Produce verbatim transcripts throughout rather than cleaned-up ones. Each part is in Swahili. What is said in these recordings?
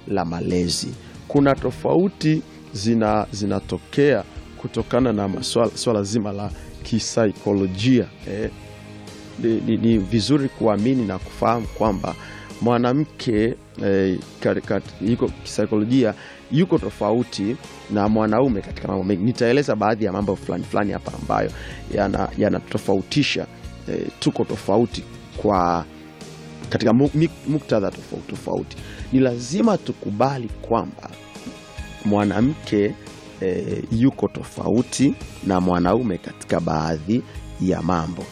la malezi. Kuna tofauti zina zinatokea kutokana na maswala, swala zima la kisaikolojia. Eh, ni, ni, ni vizuri kuamini na kufahamu kwamba mwanamke eh, yuko kisaikolojia yuko tofauti na mwanaume katika mambo mengi. Nitaeleza baadhi ya mambo fulani fulani hapa ambayo yanatofautisha yana eh, tuko tofauti kwa katika muktadha tofauti tofauti. Ni lazima tukubali kwamba mwanamke e, yuko tofauti na mwanaume katika baadhi ya mambo.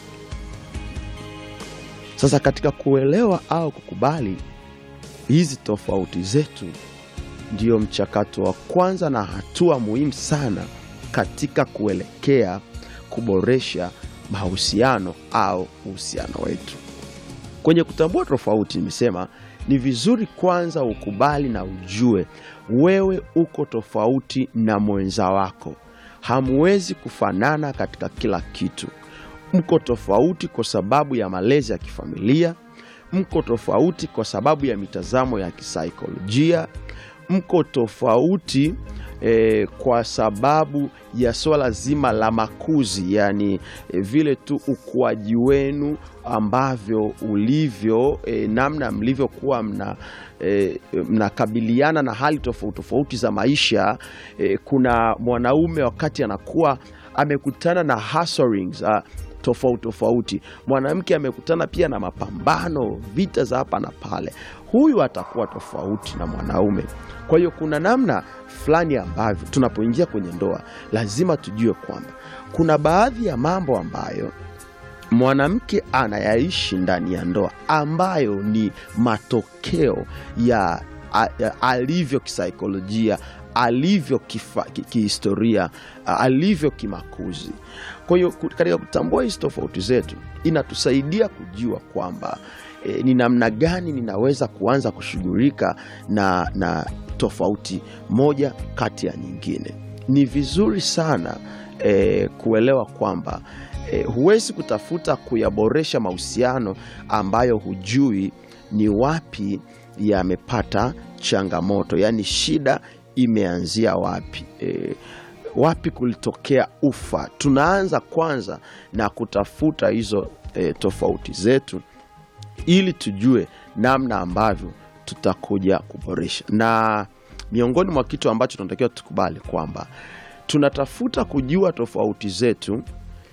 Sasa katika kuelewa au kukubali hizi tofauti zetu, ndio mchakato wa kwanza na hatua muhimu sana katika kuelekea kuboresha mahusiano au uhusiano wetu. Kwenye kutambua tofauti, nimesema ni vizuri kwanza ukubali na ujue wewe uko tofauti na mwenza wako. Hamwezi kufanana katika kila kitu. Mko tofauti kwa sababu ya malezi ya kifamilia, mko tofauti kwa sababu ya mitazamo ya kisaikolojia, mko tofauti E, kwa sababu ya swala zima la makuzi, yani e, vile tu ukuaji wenu ambavyo ulivyo, e, namna mlivyokuwa mna e, mnakabiliana na hali tofauti tofauti za maisha. E, kuna mwanaume wakati anakuwa amekutana na hustlings tofauti tofauti, mwanamke amekutana pia na mapambano, vita za hapa na pale, huyu atakuwa tofauti na mwanaume. Kwa hiyo kuna namna fulani ambavyo tunapoingia kwenye ndoa lazima tujue kwamba kuna baadhi ya mambo ambayo mwanamke anayaishi ndani ya ndoa ambayo ni matokeo ya, ya alivyo kisaikolojia, alivyo kihistoria, alivyo kimakuzi. Kwa hiyo katika kutambua hizo tofauti zetu inatusaidia kujua kwamba e, ni namna gani ninaweza kuanza kushughulika na, na tofauti moja kati ya nyingine. Ni vizuri sana e, kuelewa kwamba e, huwezi kutafuta kuyaboresha mahusiano ambayo hujui ni wapi yamepata changamoto, yani shida imeanzia wapi, e, wapi kulitokea ufa. Tunaanza kwanza na kutafuta hizo e, tofauti zetu ili tujue namna ambavyo tutakuja kuboresha. Na miongoni mwa kitu ambacho tunatakiwa tukubali kwamba tunatafuta kujua tofauti zetu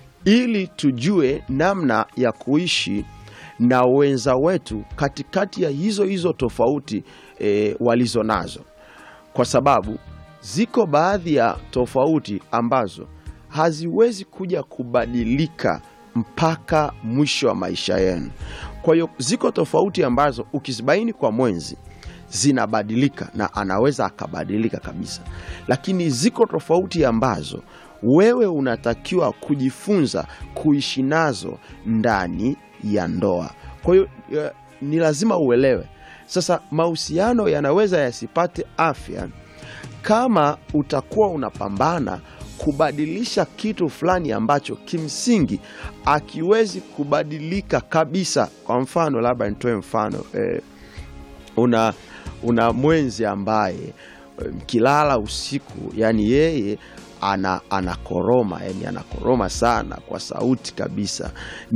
ili tujue namna ya kuishi na wenza wetu katikati ya hizo hizo tofauti e, walizo nazo. Kwa sababu ziko baadhi ya tofauti ambazo haziwezi kuja kubadilika mpaka mwisho wa maisha yenu. Kwa hiyo ziko tofauti ambazo ukizibaini kwa mwenzi zinabadilika na anaweza akabadilika kabisa. Lakini ziko tofauti ambazo wewe unatakiwa kujifunza kuishi nazo ndani ya ndoa. Kwa hiyo ni lazima uelewe. Sasa mahusiano yanaweza yasipate afya kama utakuwa unapambana kubadilisha kitu fulani ambacho kimsingi akiwezi kubadilika kabisa. Kwa mfano, labda nitoe mfano, eh, una, una mwenzi ambaye mkilala usiku, yani yeye ana, anakoroma, yani anakoroma sana kwa sauti kabisa.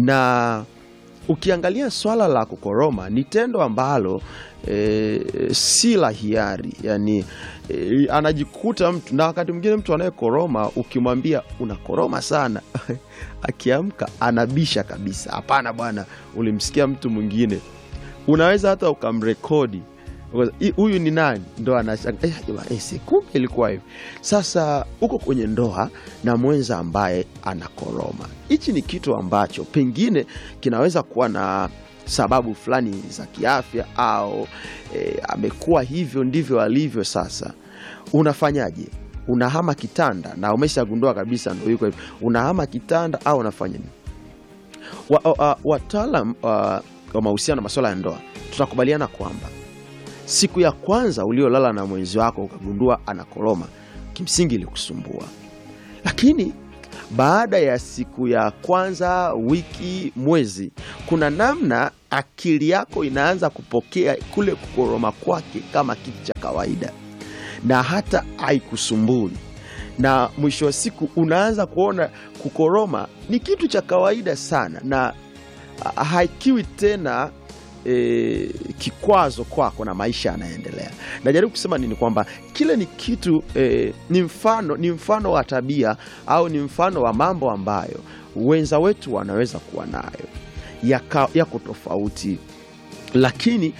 Na ukiangalia swala la kukoroma ni tendo ambalo e, si la hiari, yani e, anajikuta mtu, na wakati mwingine mtu anayekoroma ukimwambia unakoroma sana akiamka anabisha kabisa, hapana bwana, ulimsikia mtu mwingine. Unaweza hata ukamrekodi, huyu ni nani, ndo anashangaa eh, eh sikumbe ilikuwa hivi. Sasa uko kwenye ndoa na mwenza ambaye anakoroma. Hichi ni kitu ambacho pengine kinaweza kuwa na sababu fulani za kiafya, au e, amekuwa hivyo ndivyo alivyo. Sasa unafanyaje? Unahama kitanda na umeshagundua kabisa ndio yuko hivyo, unahama kitanda au unafanya nini? Wataalamu wa, wa, wa mahusiano na masuala ya ndoa tutakubaliana kwamba siku ya kwanza uliolala na mwenzi wako ukagundua anakoroma, kimsingi ilikusumbua. Lakini baada ya siku ya kwanza, wiki, mwezi, kuna namna akili yako inaanza kupokea kule kukoroma kwake kama kitu cha kawaida na hata haikusumbui. Na mwisho wa siku unaanza kuona kukoroma ni kitu cha kawaida sana na haikiwi tena e, kikwazo kwako na maisha yanaendelea. Najaribu kusema nini? Kwamba kile ni kitu e, ni mfano ni mfano wa tabia au ni mfano wa mambo ambayo wenza wetu wanaweza kuwa nayo yako ya tofauti, lakini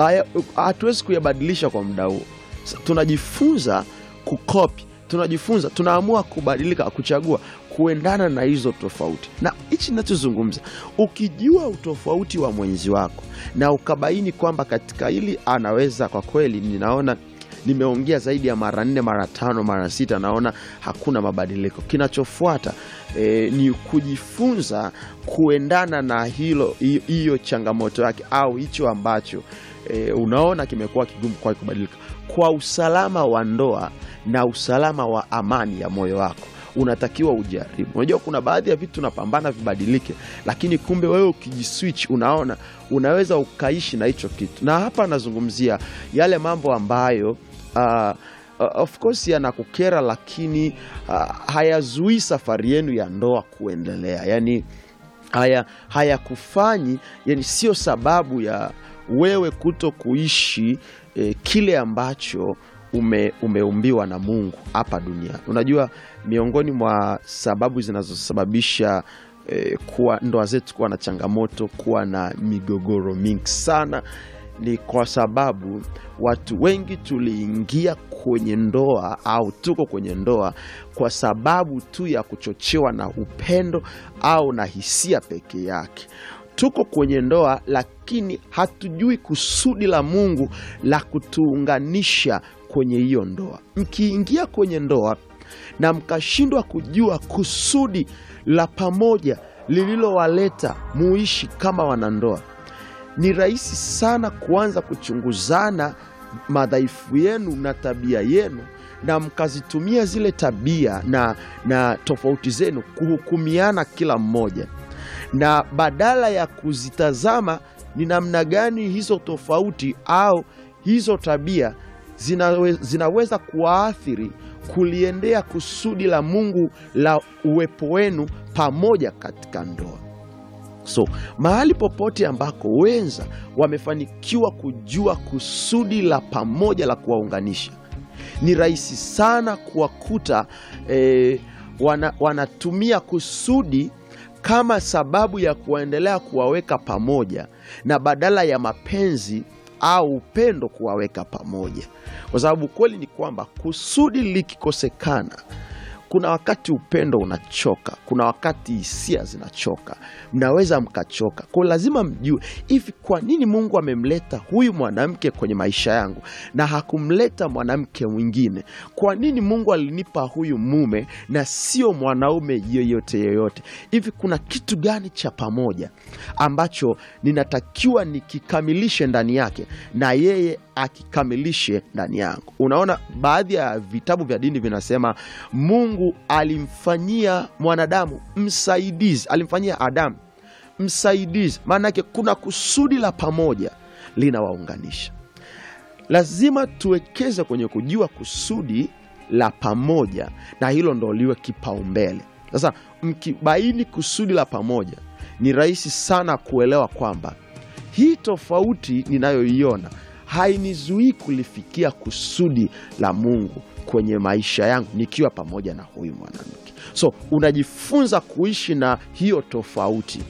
hatuwezi kuyabadilisha kwa muda huo. Tunajifunza kukopi, tunajifunza, tunaamua kubadilika, kuchagua kuendana na hizo tofauti. Na hichi ninachozungumza, ukijua utofauti wa mwenzi wako na ukabaini kwamba katika hili anaweza, kwa kweli ninaona nimeongea zaidi ya mara nne, mara tano, mara sita, naona hakuna mabadiliko. Kinachofuata e, ni kujifunza kuendana na hilo, hiyo changamoto yake au hicho ambacho e, unaona kimekuwa kigumu kwa kubadilika, kwa usalama wa ndoa na usalama wa amani ya moyo wako. Unatakiwa ujaribu. Unajua kuna baadhi ya vitu tunapambana vibadilike, lakini kumbe wewe ukijiswitch unaona unaweza ukaishi na hicho kitu. Na hapa nazungumzia yale mambo ambayo uh, uh, of course yanakukera, lakini uh, hayazui safari yenu ya ndoa kuendelea. Yani haya hayakufanyi, yani sio sababu ya wewe kuto kuishi eh, kile ambacho ume, umeumbiwa na Mungu hapa duniani. Unajua miongoni mwa sababu zinazosababisha eh, kuwa ndoa zetu kuwa na changamoto, kuwa na migogoro mingi sana, ni kwa sababu watu wengi tuliingia kwenye ndoa au tuko kwenye ndoa kwa sababu tu ya kuchochewa na upendo au na hisia peke yake. Tuko kwenye ndoa lakini hatujui kusudi la Mungu la kutuunganisha kwenye hiyo ndoa. Mkiingia kwenye ndoa na mkashindwa kujua kusudi la pamoja lililowaleta muishi kama wanandoa, ni rahisi sana kuanza kuchunguzana madhaifu yenu na tabia yenu, na mkazitumia zile tabia na, na tofauti zenu kuhukumiana kila mmoja, na badala ya kuzitazama ni namna gani hizo tofauti au hizo tabia zinawe, zinaweza kuathiri kuliendea kusudi la Mungu la uwepo wenu pamoja katika ndoa. So mahali popote ambako wenza wamefanikiwa kujua kusudi la pamoja la kuwaunganisha, ni rahisi sana kuwakuta eh, wana, wanatumia kusudi kama sababu ya kuendelea kuwaweka pamoja, na badala ya mapenzi au upendo kuwaweka pamoja. Kwa sababu kweli ni kwamba kusudi likikosekana, kuna wakati upendo unachoka, kuna wakati hisia zinachoka, mnaweza mkachoka. Kwa lazima mjue hivi, kwa nini Mungu amemleta huyu mwanamke kwenye maisha yangu na hakumleta mwanamke mwingine? Kwa nini Mungu alinipa huyu mume na sio mwanaume yoyote yoyote? Hivi kuna kitu gani cha pamoja ambacho ninatakiwa nikikamilishe ndani yake na yeye akikamilishe ndani yangu? Unaona, baadhi ya vitabu vya dini vinasema Mungu alimfanyia mwanadamu msaidizi, alimfanyia Adamu msaidizi. Maana yake kuna kusudi la pamoja linawaunganisha. Lazima tuwekeze kwenye kujua kusudi la pamoja, na hilo ndo liwe kipaumbele. Sasa mkibaini kusudi la pamoja, ni rahisi sana kuelewa kwamba hii tofauti ninayoiona hainizuii kulifikia kusudi la Mungu kwenye maisha yangu nikiwa pamoja na huyu mwanamke. So unajifunza kuishi na hiyo tofauti,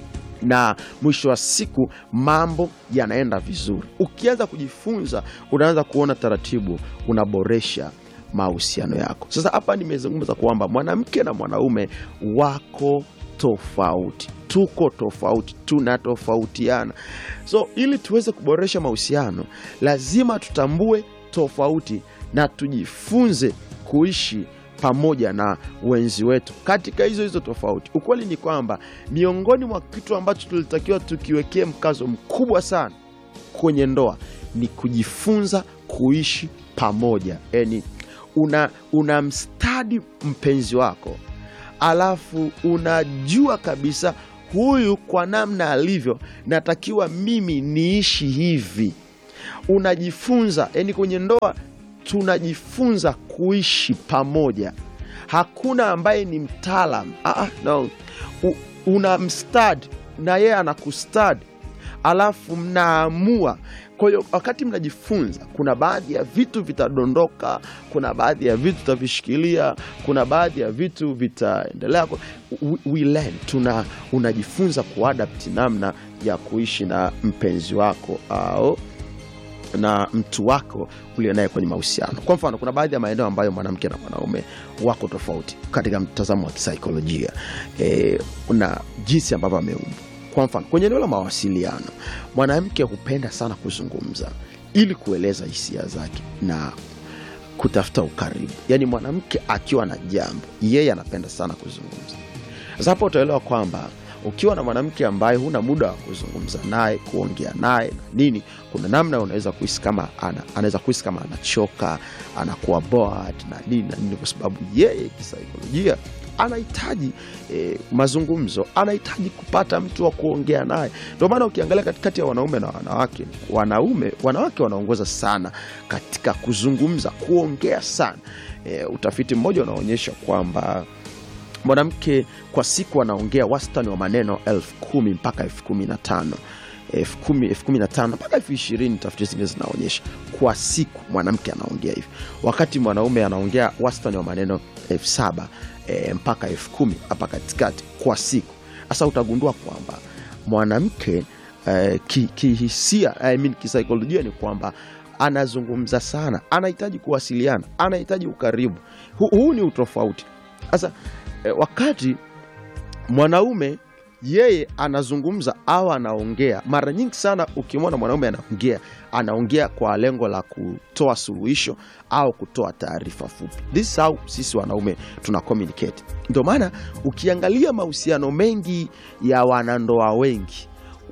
na mwisho wa siku mambo yanaenda vizuri. Ukianza kujifunza, unaanza kuona taratibu unaboresha mahusiano yako. Sasa hapa nimezungumza kwamba mwanamke na mwanaume wako tofauti, tuko tofauti, tunatofautiana. So ili tuweze kuboresha mahusiano, lazima tutambue tofauti na tujifunze kuishi pamoja na wenzi wetu katika hizo hizo tofauti. Ukweli ni kwamba miongoni mwa kitu ambacho tulitakiwa tukiwekee mkazo mkubwa sana kwenye ndoa ni kujifunza kuishi pamoja. Yani una unamstadi mpenzi wako alafu unajua kabisa huyu kwa namna alivyo natakiwa mimi niishi hivi. Unajifunza, yani kwenye ndoa tunajifunza kuishi pamoja. Hakuna ambaye ni mtaalam. Ah, no. U, una mstadi na yeye anakustadi, alafu mnaamua. Kwa hiyo wakati mnajifunza, kuna baadhi ya vitu vitadondoka, kuna baadhi ya vitu tutavishikilia, kuna baadhi ya vitu vitaendelea. We, we learn, tuna unajifunza kuadapt namna ya kuishi na mpenzi wako au na mtu wako ulio naye kwenye mahusiano. Kwa mfano, kuna baadhi ya maeneo ambayo mwanamke na mwanaume wako tofauti katika mtazamo wa kisaikolojia, eh, na jinsi ambavyo ameumbwa. Kwa mfano, kwenye eneo la mawasiliano, mwanamke hupenda sana kuzungumza ili kueleza hisia zake na kutafuta ukaribu. Yaani mwanamke akiwa na jambo, yeye anapenda sana kuzungumza. Sasa hapo utaelewa kwamba ukiwa na mwanamke ambaye huna muda wa kuzungumza naye, kuongea naye na nini, kuna namna unaweza kuhisi kama ana, anaweza kuhisi kama anachoka, anakuwa bored na nini na nini, kwa sababu yeye kisaikolojia anahitaji eh, mazungumzo, anahitaji kupata mtu wa kuongea naye. Ndio maana ukiangalia katikati ya wanaume na wanawake, wanaume wanawake wanaongoza sana katika kuzungumza, kuongea sana. Eh, utafiti mmoja unaonyesha kwamba mwanamke kwa siku anaongea wastani wa maneno elfu kumi mpaka elfu kumi na tano. elfu kumi, elfu kumi na tano mpaka elfu ishirini, tafiti zingine zinaonyesha kwa siku mwanamke anaongea hivi. Wakati mwanaume anaongea wastani wa maneno elfu saba e, mpaka elfu kumi hapa katikati kwa siku. Sasa utagundua kwamba mwanamke e, kihisia ki I mean kisaikolojia ni kwamba anazungumza sana, anahitaji kuwasiliana, anahitaji ukaribu. Huu hu ni utofauti. Sasa e, wakati mwanaume yeye anazungumza au anaongea, mara nyingi sana ukimwona mwanaume anaongea, anaongea kwa lengo la kutoa suluhisho au kutoa taarifa fupi. This is how sisi wanaume tuna communicate. Ndio maana ukiangalia mahusiano mengi ya wanandoa wengi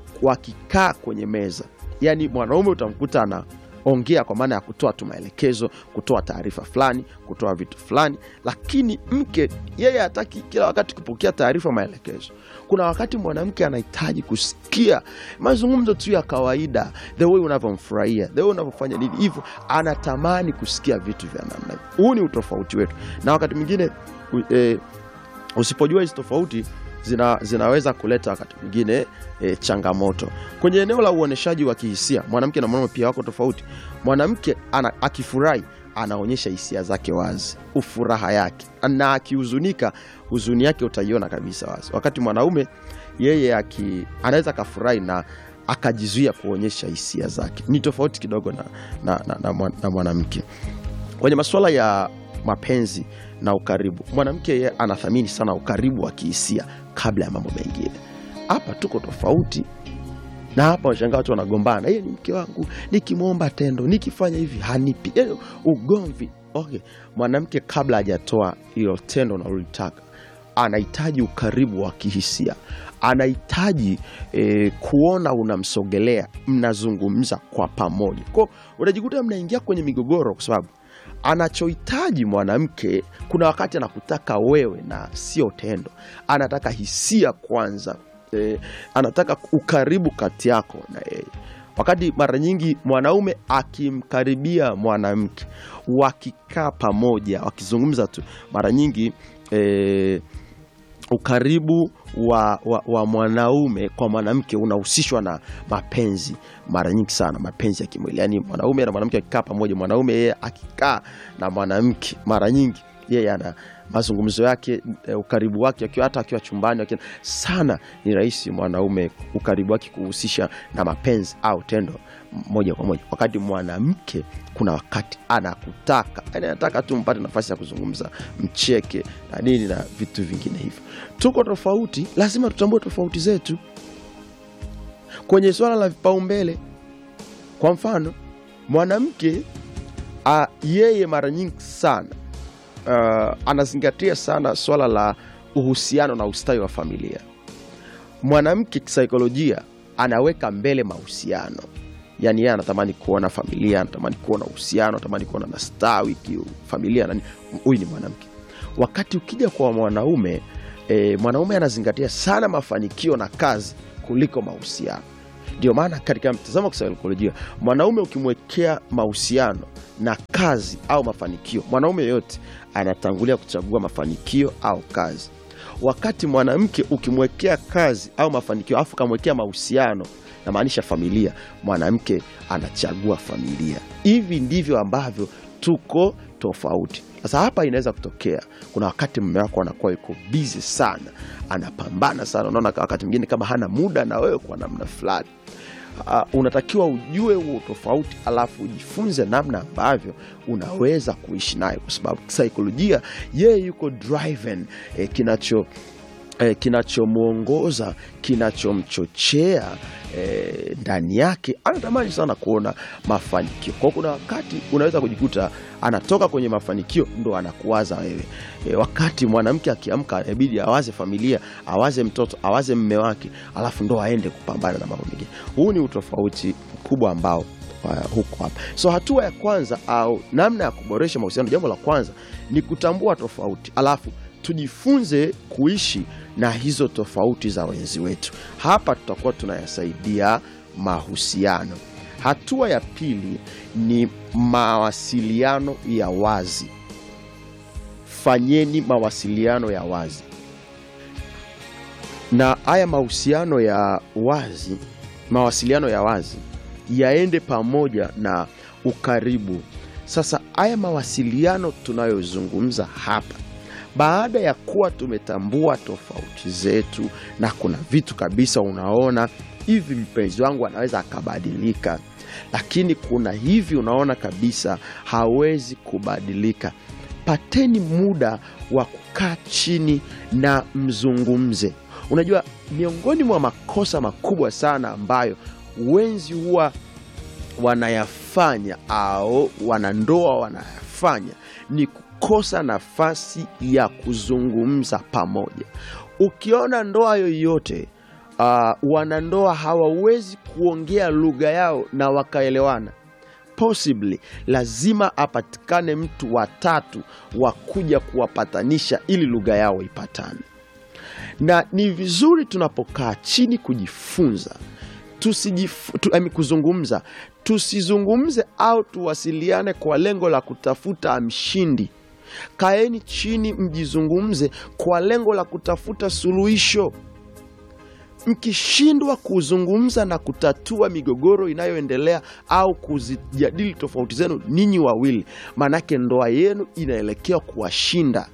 wakikaa kwenye meza, yani mwanaume utamkuta ana ongea kwa maana ya kutoa tu maelekezo, kutoa taarifa fulani, kutoa vitu fulani, lakini mke yeye hataki kila wakati kupokea taarifa, maelekezo. Kuna wakati mwanamke anahitaji kusikia mazungumzo tu ya kawaida, the way unavyomfurahia, the way unavyofanya nini hivyo, anatamani kusikia vitu vya namna hiyo. Huu ni utofauti wetu. Na wakati mwingine e, usipojua hizo tofauti Zina, zinaweza kuleta wakati mwingine e, changamoto. Kwenye eneo la uoneshaji wa kihisia, mwanamke na mwanaume pia wako tofauti. Mwanamke akifurahi anaonyesha hisia zake wazi, ufuraha yake, na akihuzunika, huzuni yake utaiona kabisa wazi. Wakati mwanaume yeye aki anaweza kafurahi na akajizuia kuonyesha hisia zake. Ni tofauti kidogo na na, na, na, na mwanamke. Kwenye masuala ya mapenzi na ukaribu, mwanamke yeye anathamini sana ukaribu wa kihisia kabla ya mambo mengine. Hapa tuko tofauti. Na hapa washangaa watu wanagombana, yeye ni mke wangu, nikimwomba tendo, nikifanya hivi hanipi. Yeye ugomvi. Okay, mwanamke kabla hajatoa hilo tendo unalotaka, anahitaji ukaribu wa kihisia. Anahitaji e, kuona unamsogelea, mnazungumza kwa pamoja. Kwa unajikuta mnaingia kwenye migogoro kwa sababu anachohitaji mwanamke, kuna wakati anakutaka wewe na sio tendo. Anataka hisia kwanza. E, anataka ukaribu kati yako na yeye. Wakati mara nyingi mwanaume akimkaribia mwanamke, wakikaa pamoja, wakizungumza tu, mara nyingi e, ukaribu wa, wa, wa mwanaume kwa mwanamke unahusishwa na mapenzi mara nyingi sana, mapenzi ya kimwili. Yani mwanaume na mwanamke akikaa pamoja, mwanaume yeye akikaa na mwanamke, mara nyingi yeye ana mazungumzo yake, e, ukaribu wake akiwa hata akiwa chumbani akiwa sana, ni rahisi mwanaume ukaribu wake kuhusisha na mapenzi au tendo moja kwa moja. Wakati mwanamke kuna wakati anakutaka, yani anataka tu mpate nafasi ya kuzungumza, mcheke na nini na vitu vingine hivyo. Tuko tofauti, lazima tutambue tofauti zetu. Kwenye swala la vipaumbele, kwa mfano, mwanamke a, yeye mara nyingi sana Uh, anazingatia sana swala la uhusiano na ustawi wa familia. Mwanamke kisaikolojia anaweka mbele mahusiano. Yani yeye anatamani kuona familia, anatamani kuona uhusiano, anatamani kuona nastawi familia. Huyu ni mwanamke. Wakati ukija kwa mwanaume, e, mwanaume anazingatia sana mafanikio na kazi kuliko mahusiano. Ndio maana katika mtazamo wa kisaikolojia, mwanaume ukimwekea mahusiano na kazi au mafanikio, mwanaume yote anatangulia kuchagua mafanikio au kazi. Wakati mwanamke ukimwekea kazi au mafanikio afu kamwekea mahusiano, na maanisha familia, mwanamke anachagua familia. Hivi ndivyo ambavyo tuko tofauti. Sasa hapa inaweza kutokea kuna wakati mume wako anakuwa yuko busy sana, anapambana sana, unaona wakati mwingine kama hana muda na wewe kwa namna fulani. Uh, unatakiwa ujue huo tofauti, alafu ujifunze namna ambavyo unaweza kuishi naye, kwa sababu saikolojia yeye yuko driven, eh, kinacho eh, kinachomuongoza, kinachomchochea eh, ndani yake, anatamani sana kuona mafanikio. Kwa kuna wakati unaweza kujikuta anatoka kwenye mafanikio ndo anakuwaza wewe. E, wakati mwanamke akiamka inabidi awaze familia, awaze mtoto, awaze mume wake, alafu ndo aende kupambana na mambo mengine. Huu ni utofauti mkubwa ambao uh, huko hapa. So hatua ya kwanza au namna ya kuboresha mahusiano, jambo la kwanza ni kutambua tofauti, alafu tujifunze kuishi na hizo tofauti za wenzi wetu. Hapa tutakuwa tunayasaidia mahusiano. Hatua ya pili ni mawasiliano ya wazi. Fanyeni mawasiliano ya wazi. Na haya mahusiano ya wazi, mawasiliano ya wazi yaende pamoja na ukaribu. Sasa haya mawasiliano tunayozungumza hapa, baada ya kuwa tumetambua tofauti zetu na kuna vitu kabisa unaona hivi mpenzi wangu anaweza akabadilika, lakini kuna hivi unaona kabisa hawezi kubadilika, pateni muda wa kukaa chini na mzungumze. Unajua miongoni mwa makosa makubwa sana ambayo wenzi huwa wanayafanya au wanandoa wanayafanya ni kukosa nafasi ya kuzungumza pamoja. Ukiona ndoa yoyote uh, wanandoa hawawezi kuongea lugha yao na wakaelewana, possibly lazima apatikane mtu watatu wa kuja kuwapatanisha ili lugha yao ipatane. Na ni vizuri tunapokaa chini kujifunza, tusijifu, tu, ami kuzungumza, tusizungumze au tuwasiliane kwa lengo la kutafuta mshindi. Kaeni chini mjizungumze kwa lengo la kutafuta suluhisho. Mkishindwa kuzungumza na kutatua migogoro inayoendelea au kuzijadili tofauti zenu ninyi wawili, manake ndoa yenu inaelekea kuwashinda.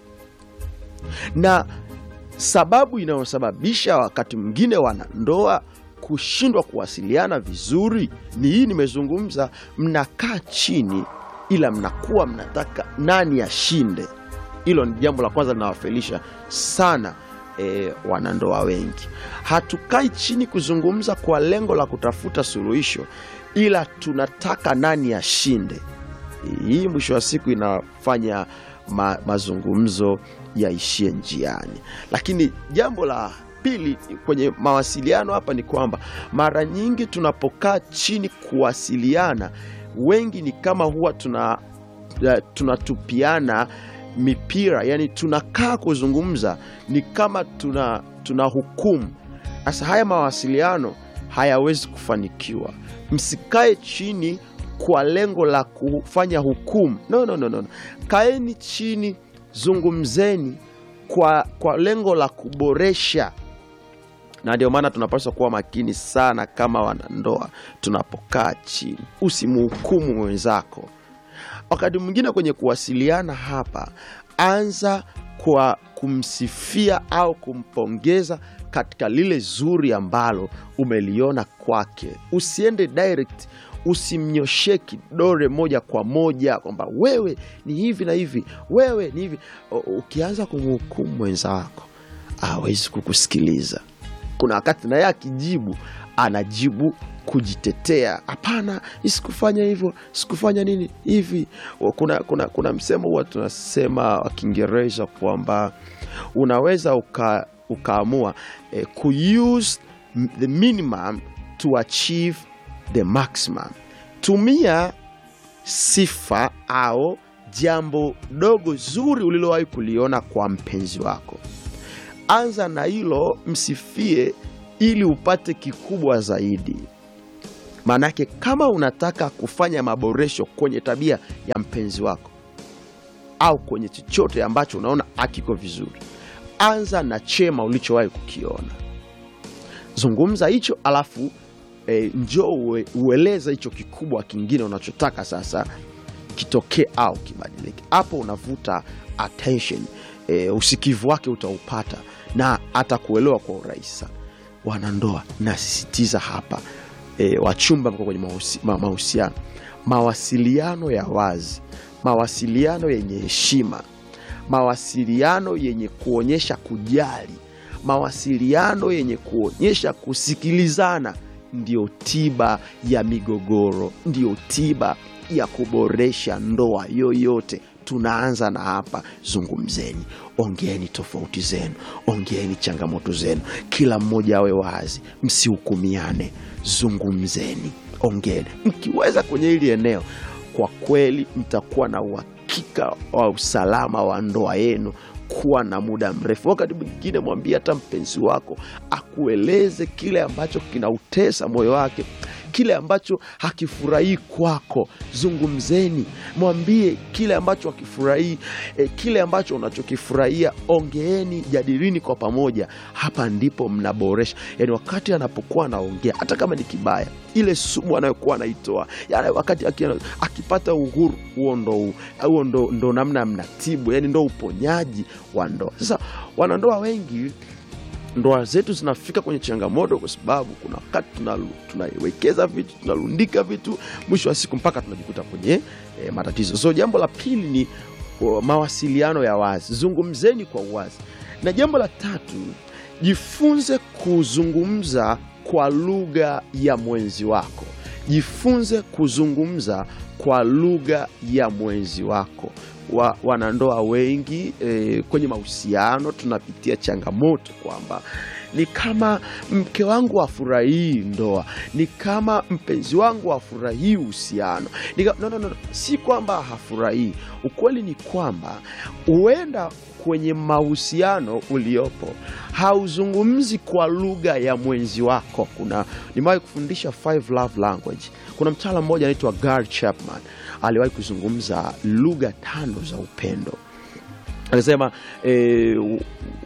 Na sababu inayosababisha wakati mwingine wanandoa kushindwa kuwasiliana vizuri ni hii nimezungumza. Mnakaa chini ila mnakuwa mnataka nani ashinde. Hilo ni jambo la kwanza linawafelisha sana e, wanandoa wengi. Hatukai chini kuzungumza kwa lengo la kutafuta suluhisho, ila tunataka nani ashinde. Hii mwisho wa siku inafanya ma, mazungumzo yaishie njiani. Lakini jambo la pili kwenye mawasiliano hapa ni kwamba mara nyingi tunapokaa chini kuwasiliana, wengi ni kama huwa tuna uh, tunatupiana mipira, yani tunakaa kuzungumza ni kama tuna tunahukumu. Sasa haya mawasiliano hayawezi kufanikiwa. Msikae chini kwa lengo la kufanya hukumu. No no no no. Kaeni chini, zungumzeni kwa kwa lengo la kuboresha. Na ndio maana tunapaswa kuwa makini sana kama wanandoa tunapokaa chini. Usimhukumu mwenzako. Wakati mwingine kwenye kuwasiliana hapa, anza kwa kumsifia au kumpongeza katika lile zuri ambalo umeliona kwake. Usiende direct, usimnyoshe kidole moja kwa moja kwamba wewe ni hivi na hivi, wewe ni hivi. Ukianza kumhukumu mwenzako, hawezi kukusikiliza. Kuna wakati na yeye akijibu, anajibu kujitetea. Hapana, sikufanya hivyo, sikufanya nini hivi. Kuna kuna kuna msemo huwa tunasema wa Kiingereza kwamba unaweza uka, ukaamua eh, ku use the minimum to achieve the maximum. Tumia sifa au jambo dogo zuri ulilowahi kuliona kwa mpenzi wako. Anza na hilo, msifie ili upate kikubwa zaidi. Manake kama unataka kufanya maboresho kwenye tabia ya mpenzi wako au kwenye chochote ambacho unaona hakiko vizuri, anza na chema ulichowahi kukiona. Zungumza hicho, alafu e, njoo ueleza hicho kikubwa kingine unachotaka sasa kitokee au kibadilike. Hapo unavuta attention, e, usikivu wake utaupata na atakuelewa kwa urahisi. Wanandoa, nasisitiza hapa, e, wachumba mko kwenye mahusiano, mawasiliano ya wazi, mawasiliano yenye heshima, mawasiliano yenye kuonyesha kujali, mawasiliano yenye kuonyesha kusikilizana ndio tiba ya migogoro, ndio tiba ya kuboresha ndoa yoyote. Tunaanza na hapa. Zungumzeni, ongeeni tofauti zenu, ongeeni changamoto zenu, kila mmoja awe wazi, msihukumiane. Zungumzeni, ongeeni. Mkiweza kwenye hili eneo, kwa kweli mtakuwa na uhakika wa usalama wa ndoa yenu kuwa na muda mrefu. Wakati mwingine mwambie hata mpenzi wako akueleze kile ambacho kinautesa moyo wake, kile ambacho hakifurahii kwako. Zungumzeni, mwambie kile ambacho hakifurahii, e, kile ambacho unachokifurahia. Ongeeni, jadilini kwa pamoja. Hapa ndipo mnaboresha. Yaani wakati anapokuwa anaongea, hata kama ni kibaya, ile sumu anayokuwa anaitoa, yaani wakati akipata uhuru, huo ndo huo ndo ndo namna mnatibu, yaani ndo uponyaji wa ndoa. Sasa wanandoa wengi, ndoa zetu zinafika kwenye changamoto kwa sababu kuna wakati tunaiwekeza vitu, tunalundika vitu, mwisho wa siku mpaka tunajikuta kwenye e, matatizo. So jambo la pili ni o, mawasiliano ya wazi. Zungumzeni kwa uwazi. Na jambo la tatu, jifunze kuzungumza kwa lugha ya mwenzi wako. Jifunze kuzungumza kwa lugha ya mwenzi wako. Wa, wanandoa wengi e, kwenye mahusiano tunapitia changamoto kwamba ni kama mke wangu hafurahii ndoa, ni kama mpenzi wangu hafurahii uhusiano. No, no, no, si kwamba hafurahii. Ukweli ni kwamba huenda kwenye mahusiano uliopo hauzungumzi kwa lugha ya mwenzi wako. Kuna nimewahi kufundisha five love language. Kuna mtaalamu mmoja anaitwa Gary Chapman, aliwahi kuzungumza lugha tano za upendo. Alisema e,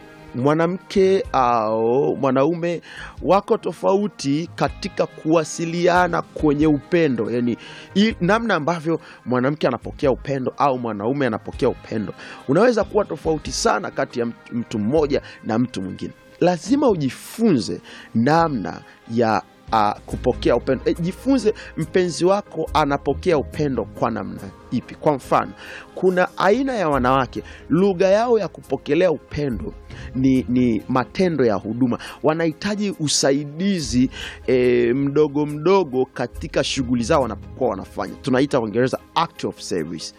mwanamke au mwanaume wako tofauti katika kuwasiliana kwenye upendo. Yaani namna ambavyo mwanamke anapokea upendo au mwanaume anapokea upendo unaweza kuwa tofauti sana kati ya mtu mmoja na mtu mwingine. Lazima ujifunze namna ya Uh, kupokea upendo. E, jifunze mpenzi wako anapokea upendo kwa namna ipi. Kwa mfano, kuna aina ya wanawake lugha yao ya kupokelea upendo ni, ni matendo ya huduma. Wanahitaji usaidizi e, mdogo mdogo katika shughuli zao wanapokuwa wanafanya. Tunaita kwa Kiingereza act of service.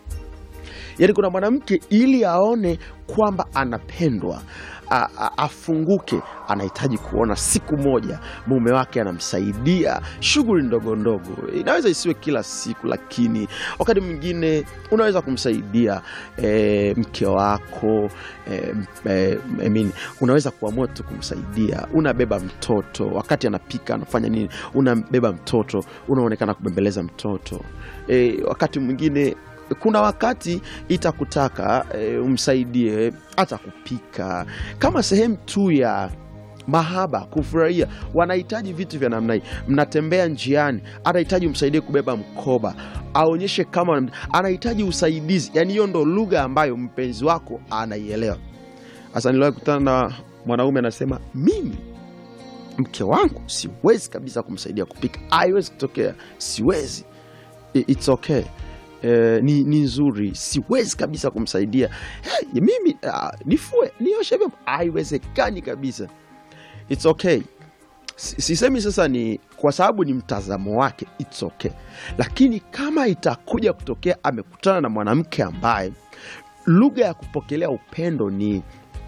Yaani kuna mwanamke ili aone kwamba anapendwa, A, a, afunguke, anahitaji kuona siku moja mume wake anamsaidia shughuli ndogo ndogo. Inaweza isiwe kila siku, lakini wakati mwingine unaweza kumsaidia e, mke wako e, e, I mean, unaweza kuamua tu kumsaidia. Unabeba mtoto wakati anapika, anafanya nini, unabeba mtoto, unaonekana kubembeleza mtoto. E, wakati mwingine kuna wakati itakutaka e, umsaidie hata kupika kama sehemu tu ya mahaba, kufurahia. Wanahitaji vitu vya namna hii. Mnatembea njiani, anahitaji umsaidie kubeba mkoba, aonyeshe kama anahitaji usaidizi. Yaani hiyo ndo lugha ambayo mpenzi wako anaielewa. Sasa niliwahi kukutana na mwanaume anasema, mimi mke wangu siwezi kabisa kumsaidia kupika. Haiwezi kutokea, siwezi. It's okay. Uh, ni, ni nzuri, siwezi kabisa kumsaidia. Hey, mimi uh, nifue, nioshe vyombo. Haiwezekani kabisa. It's okay. Sisemi sasa ni kwa sababu ni mtazamo wake, it's okay. Lakini kama itakuja kutokea amekutana na mwanamke ambaye lugha ya kupokelea upendo ni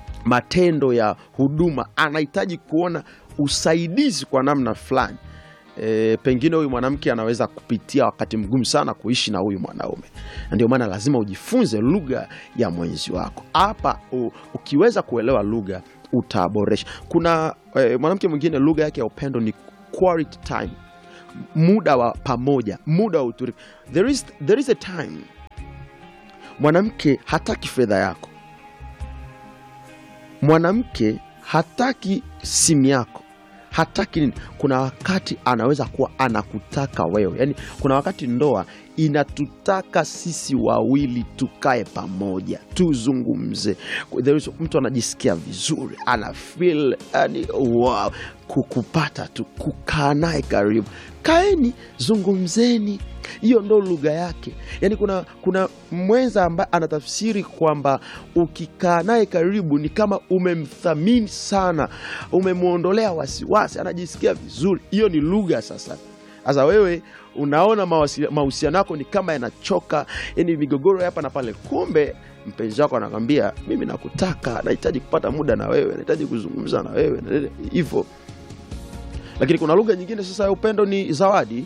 matendo ya huduma, anahitaji kuona usaidizi kwa namna fulani, e, pengine huyu mwanamke anaweza kupitia wakati mgumu sana kuishi na huyu mwanaume. Ndio maana lazima ujifunze lugha ya mwenzi wako. Hapa ukiweza kuelewa lugha utaboresha. Kuna e, mwanamke mwingine lugha yake ya upendo ni quality time, muda wa pamoja, muda wa utulivu. There is, there is a time mwanamke hataki fedha yako, mwanamke hataki simu yako, hataki nini. Kuna wakati anaweza kuwa anakutaka wewe. Yani kuna wakati ndoa inatutaka sisi wawili tukae pamoja, tuzungumze. There is, mtu anajisikia vizuri, ana feel yani wow, kukupata tu, kukaa naye karibu. Kaeni, zungumzeni. Hiyo ndo lugha yake. Yani kuna kuna mwenza ambaye anatafsiri kwamba ukikaa naye karibu ni kama umemthamini sana, umemuondolea wasiwasi, anajisikia vizuri. Hiyo ni lugha sasa. Sasa wewe unaona mahusiano yako ni kama yanachoka, yani migogoro hapa na pale. Kumbe mpenzi wako anakuambia mimi nakutaka, nahitaji kupata muda na wewe, nahitaji kuzungumza na wewe hivyo. Lakini kuna lugha nyingine sasa ya upendo ni zawadi,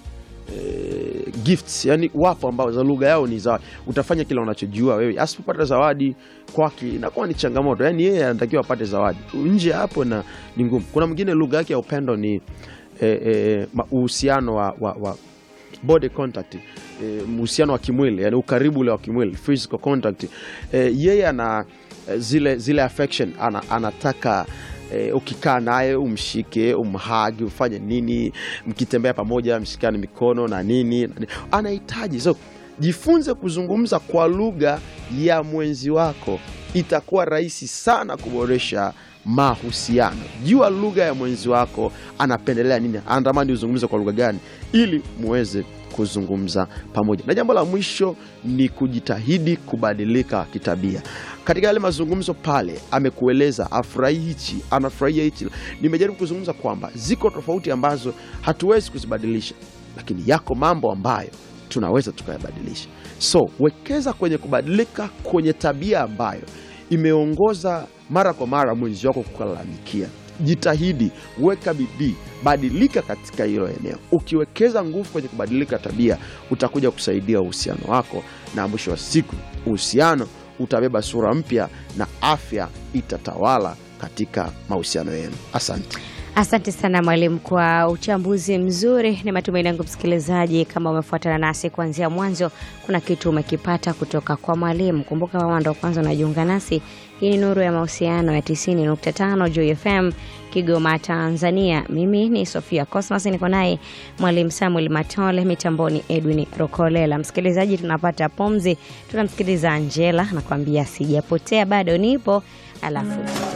e, gifts. Yani wapo ambao za lugha yao ni zawadi. Utafanya kila unachojua wewe. Asipopata zawadi kwake inakuwa ni changamoto. Yani yeye anatakiwa apate zawadi. Nje hapo na ni ngumu. Kuna mwingine lugha yake ya upendo ni uhusiano e, e, wa, wa, wa body contact, uhusiano e, wa kimwili, yani ukaribu ule wa kimwili, physical contact. E, yeye ana zile zile affection, ana, anataka E, ukikaa naye umshike, umhagi, ufanye nini, mkitembea pamoja mshikane mikono na nini, na nini. Anahitaji. So jifunze kuzungumza kwa lugha ya mwenzi wako, itakuwa rahisi sana kuboresha mahusiano. Jua lugha ya mwenzi wako, anapendelea nini, anatamani uzungumze kwa lugha gani, ili muweze kuzungumza pamoja. Na jambo la mwisho ni kujitahidi kubadilika kitabia. Katika yale mazungumzo pale amekueleza afurahi hichi, anafurahia hichi. Nimejaribu kuzungumza kwamba ziko tofauti ambazo hatuwezi kuzibadilisha, lakini yako mambo ambayo tunaweza tukayabadilisha. So wekeza kwenye kubadilika kwenye tabia ambayo imeongoza mara kwa mara mwenzi wako kukulalamikia. Jitahidi, weka bidii, badilika katika hilo eneo. Ukiwekeza nguvu kwenye kubadilika tabia, utakuja kusaidia uhusiano wako, na mwisho wa siku uhusiano utabeba sura mpya na afya itatawala katika mahusiano yenu. Asante. Asante sana mwalimu kwa uchambuzi mzuri. Ni matumaini yangu msikilizaji, kama umefuatana nasi kuanzia mwanzo, kuna kitu umekipata kutoka kwa mwalimu. Kumbuka kama ndo kwanza unajiunga nasi, hii ni Nuru ya Mahusiano ya tisini nukta tano Joy F M Kigoma, Tanzania. Mimi ni Sofia Cosmas, niko naye mwalimu Samuel Matole, mitamboni Edwin Rokolela. Msikilizaji, tunapata pumzi, tunamsikiliza Angela anakuambia sijapotea bado nipo, alafu